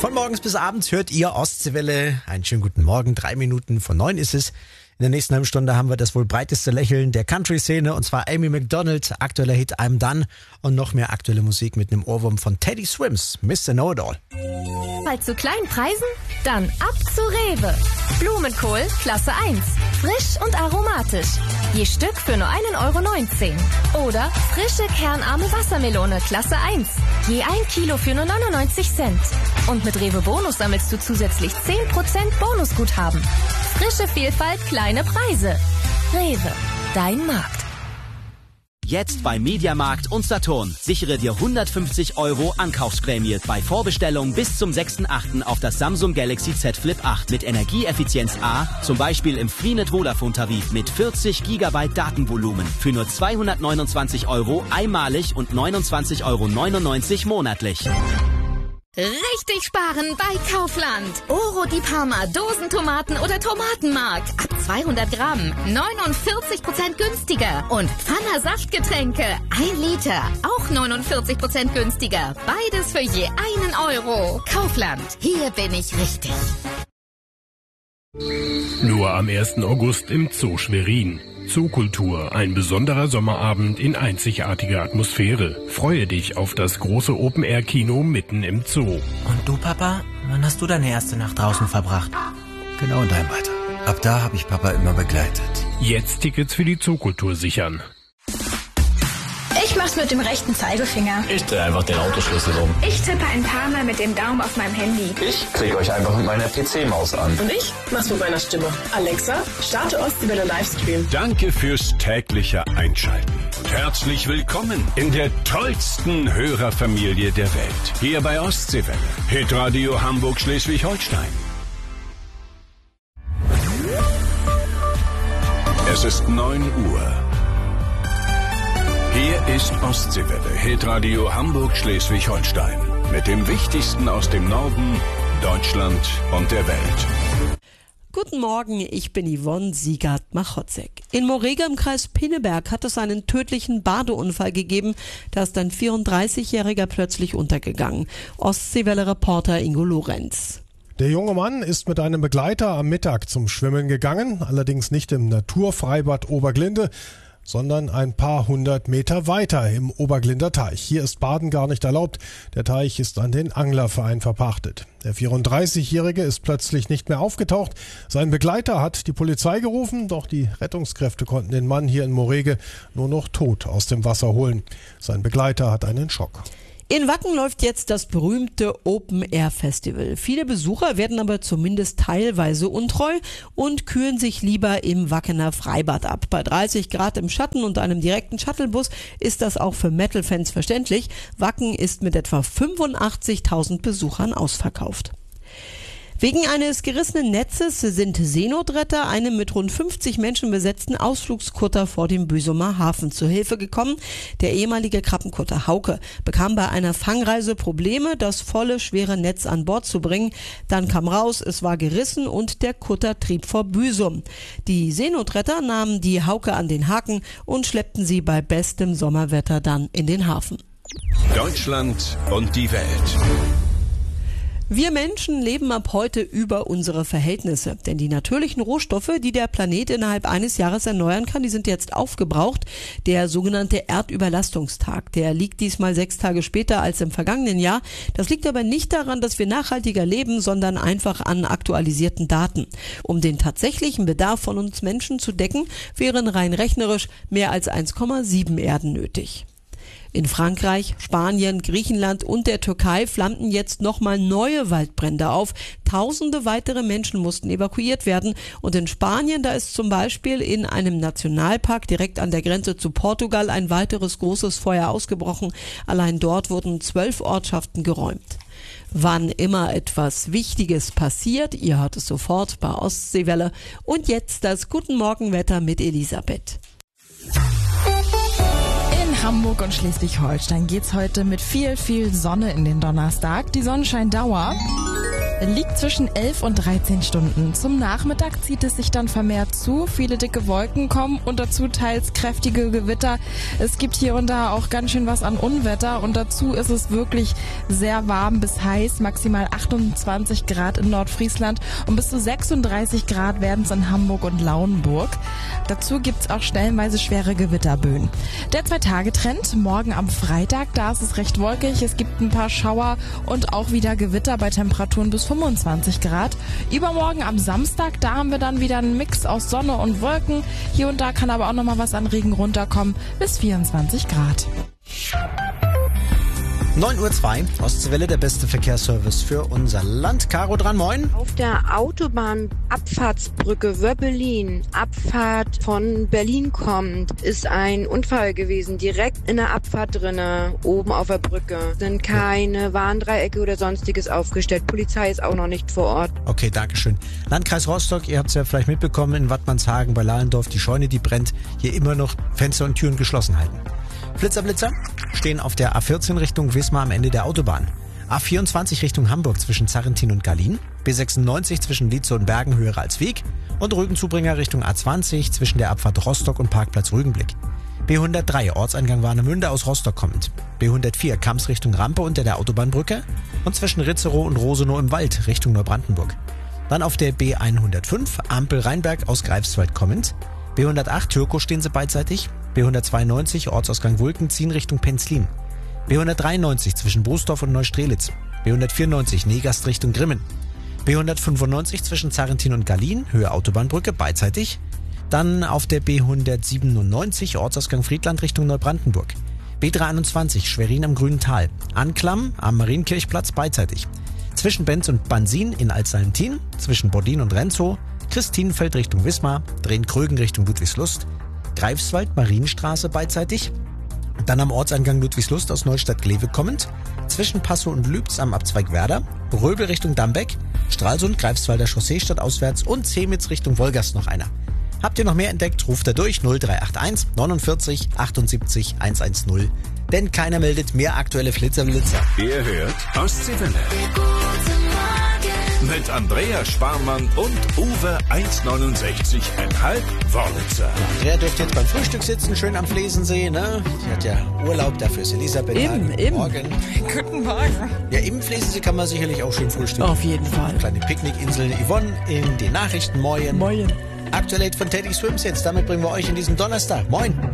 Von morgens bis abends hört ihr Ostseewelle. Einen schönen guten Morgen. 3 Minuten vor 9 ist es. In der nächsten halben Stunde haben wir das wohl breiteste Lächeln der Country-Szene, und zwar Amy Macdonald, aktueller Hit I'm Done, und noch mehr aktuelle Musik mit einem Ohrwurm von Teddy Swims, Mr. Know-It-All. Bei zu kleinen Preisen? Dann ab zu Rewe. Blumenkohl, Klasse 1. Frisch und aromatisch. Je Stück für nur 1,19 €. Oder frische kernarme Wassermelone, Klasse 1. Je 1 Kilo für nur 99 Cent. Und mit Rewe Bonus sammelst du zusätzlich 10% Bonusguthaben. Frische Vielfalt, kleine Preise. Rewe, dein Markt. Jetzt bei Mediamarkt und Saturn. Sichere dir 150 € Ankaufsprämie bei Vorbestellung bis zum 6.8. auf das Samsung Galaxy Z Flip 8 mit Energieeffizienz A, zum Beispiel im Freenet Vodafone-Tarif mit 40 GB Datenvolumen für nur 229 € einmalig und 29,99 € monatlich. Richtig sparen bei Kaufland. Oro di Parma, Dosentomaten oder Tomatenmark. Ab 200 Gramm, 49% günstiger. Und Pfanner Saftgetränke, 1 Liter, auch 49% günstiger. Beides für je 1 €. Kaufland, hier bin ich richtig. Nur am 1. August im Zoo Schwerin. Zookultur, ein besonderer Sommerabend in einzigartiger Atmosphäre. Freue dich auf das große Open-Air-Kino mitten im Zoo. Und du, Papa, wann hast du deine erste Nacht draußen verbracht? Genau in deinem Alter. Ab da habe ich Papa immer begleitet. Jetzt Tickets für die Zookultur sichern. Ich mach's mit dem rechten Zeigefinger. Ich drehe einfach den Autoschlüssel um. Ich tippe ein paar Mal mit dem Daumen auf meinem Handy. Ich klicke euch einfach mit meiner PC-Maus an. Und ich mach's mit meiner Stimme. Alexa, starte Ostseewelle Livestream. Danke fürs tägliche Einschalten. Herzlich willkommen in der tollsten Hörerfamilie der Welt. Hier bei Ostseewelle. Hitradio Hamburg Schleswig-Holstein. Es ist 9 Uhr. Hier ist Ostseewelle, Hitradio Hamburg Schleswig-Holstein. Mit dem Wichtigsten aus dem Norden, Deutschland und der Welt. Guten Morgen, ich bin Yvonne Siegert-Machotzek. In Morega im Kreis Pinneberg hat es einen tödlichen Badeunfall gegeben. Da ist ein 34-Jähriger plötzlich untergegangen. Ostseewelle-Reporter Ingo Lorenz. Der junge Mann ist mit einem Begleiter am Mittag zum Schwimmen gegangen, allerdings nicht im Naturfreibad Oberglinde, sondern ein paar 100 Meter weiter im Oberglinder Teich. Hier ist Baden gar nicht erlaubt. Der Teich ist an den Anglerverein verpachtet. Der 34-Jährige ist plötzlich nicht mehr aufgetaucht. Sein Begleiter hat die Polizei gerufen, doch die Rettungskräfte konnten den Mann hier in Morege nur noch tot aus dem Wasser holen. Sein Begleiter hat einen Schock. In Wacken läuft jetzt das berühmte Open-Air-Festival. Viele Besucher werden aber zumindest teilweise untreu und kühlen sich lieber im Wackener Freibad ab. Bei 30 Grad im Schatten und einem direkten Shuttlebus ist das auch für Metal-Fans verständlich. Wacken ist mit etwa 85.000 Besuchern ausverkauft. Wegen eines gerissenen Netzes sind Seenotretter einem mit rund 50 Menschen besetzten Ausflugskutter vor dem Büsumer Hafen zur Hilfe gekommen. Der ehemalige Krabbenkutter Hauke bekam bei einer Fangreise Probleme, das volle, schwere Netz an Bord zu bringen. Dann kam raus, es war gerissen und der Kutter trieb vor Büsum. Die Seenotretter nahmen die Hauke an den Haken und schleppten sie bei bestem Sommerwetter dann in den Hafen. Deutschland und die Welt. Wir Menschen leben ab heute über unsere Verhältnisse, denn die natürlichen Rohstoffe, die der Planet innerhalb eines Jahres erneuern kann, die sind jetzt aufgebraucht. Der sogenannte Erdüberlastungstag, der liegt diesmal 6 Tage später als im vergangenen Jahr. Das liegt aber nicht daran, dass wir nachhaltiger leben, sondern einfach an aktualisierten Daten. Um den tatsächlichen Bedarf von uns Menschen zu decken, wären rein rechnerisch mehr als 1,7 Erden nötig. In Frankreich, Spanien, Griechenland und der Türkei flammten jetzt nochmal neue Waldbrände auf. Tausende weitere Menschen mussten evakuiert werden. Und in Spanien, da ist zum Beispiel in einem Nationalpark direkt an der Grenze zu Portugal ein weiteres großes Feuer ausgebrochen. Allein dort wurden 12 Ortschaften geräumt. Wann immer etwas Wichtiges passiert, ihr hört es sofort bei Ostseewelle. Und jetzt das Guten Morgenwetter mit Elisabeth. In Hamburg und Schleswig-Holstein geht's heute mit viel Sonne in den Donnerstag. Die Sonnenscheindauer liegt zwischen 11 und 13 Stunden. Zum Nachmittag zieht es sich dann vermehrt zu. Viele dicke Wolken kommen und dazu teils kräftige Gewitter. Es gibt hier und da auch ganz schön was an Unwetter und dazu ist es wirklich sehr warm bis heiß. Maximal 28 Grad in Nordfriesland und bis zu 36 Grad werden es in Hamburg und Lauenburg. Dazu gibt's auch stellenweise schwere Gewitterböen. Der 2-Tage-Trend, morgen am Freitag, da ist es recht wolkig. Es gibt ein paar Schauer und auch wieder Gewitter bei Temperaturen bis 25 Grad. Übermorgen am Samstag, da haben wir dann wieder einen Mix aus Sonne und Wolken. Hier und da kann aber auch nochmal was an Regen runterkommen, bis 24 Grad. 9:02 Uhr, Ostseewelle, der beste Verkehrsservice für unser Land. Caro dran, moin. Auf der Autobahnabfahrtsbrücke Wöbbelin, Abfahrt von Berlin kommt, ist ein Unfall gewesen, direkt in der Abfahrt drinne, oben auf der Brücke. Sind keine Warndreiecke oder sonstiges aufgestellt. Polizei ist auch noch nicht vor Ort. Okay, dankeschön. Landkreis Rostock, ihr habt es ja vielleicht mitbekommen, in Wattmannshagen bei Lahlendorf, die Scheune, die brennt, hier immer noch Fenster und Türen geschlossen halten. Blitzer stehen auf der A14 Richtung Wismar am Ende der Autobahn. A24 Richtung Hamburg zwischen Zarrentin und Gallien. B96 zwischen Lietzow und Bergen höher als Weg. Und Rügenzubringer Richtung A20 zwischen der Abfahrt Rostock und Parkplatz Rügenblick. B103 Ortseingang Warnemünde aus Rostock kommend. B104 Kamps Richtung Rampe unter der Autobahnbrücke. Und zwischen Ritzerow und Rosenow im Wald Richtung Neubrandenburg. Dann auf der B105 Ampel Rheinberg aus Greifswald kommend. B108 Türkow stehen sie beidseitig. B192 Ortsausgang Wulken ziehen Richtung Penzlin. B193 zwischen Boosdorf und Neustrelitz. B194 Negast Richtung Grimmen. B195 zwischen Zarrentin und Gallien, Höhe Autobahnbrücke, beidseitig. Dann auf der B197 Ortsausgang Friedland Richtung Neubrandenburg. B321 Schwerin am Grünen Tal. Anklam am Marienkirchplatz, beidseitig. Zwischen Benz und Bansin in Altsallentin. Zwischen Bodin und Renzow. Christinenfeld Richtung Wismar. Drehen-Krögen Richtung Ludwigslust. Greifswald, Marienstraße beidseitig. Dann am Ortseingang Ludwigslust aus Neustadt-Glewe kommend. Zwischen Passow und Lübz am Abzweig Werder. Röbel Richtung Dambeck. Stralsund, Greifswalder Chaussee stadtauswärts und Zemitz Richtung Wolgast noch einer. Habt ihr noch mehr entdeckt, ruft er durch 0381 49 78 110. Denn keiner meldet mehr aktuelle Blitzer. Ihr hört Ostseewelle. Mit Andrea Sparmann und Uwe 1,69,5 Wörlitzer. Andrea dürfte jetzt beim Frühstück sitzen, schön am Flesensee, ne? Sie hat ja Urlaub, dafür ist Elisabeth. Im. Morgen. Guten Morgen. Ja, im Flesensee kann man sicherlich auch schön frühstücken. Auf jeden Fall. Kleine Picknickinsel. Yvonne in den Nachrichten. Moin. Moin. Aktuell von Teddy Swims jetzt. Damit bringen wir euch in diesen Donnerstag. Moin.